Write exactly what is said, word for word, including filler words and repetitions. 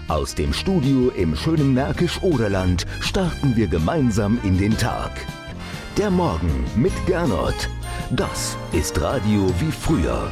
Aus dem Studio im schönen Märkisch-Oderland starten wir gemeinsam in den Tag. Der Morgen mit Gernot. Das ist Radio wie früher.